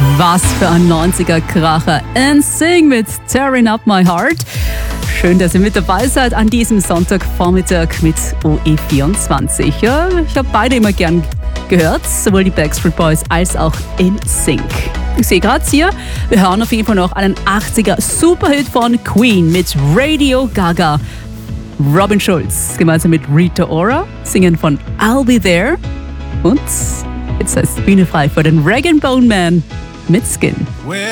Was für ein 90er-Kracher. NSYNC mit Tearing Up My Heart. Schön, dass ihr mit dabei seid an diesem Sonntagvormittag mit OE24. Ja, ich habe beide immer gern gehört, sowohl die Backstreet Boys als auch NSYNC. Ich sehe gerade hier, wir hören auf jeden Fall noch einen 80er-Superhit von Queen mit Radio Gaga. Robin Schulz gemeinsam mit Rita Ora singen von I'll Be There. Und jetzt heißt die Bühne frei für den Rag & Bone Man mit Skin. Well,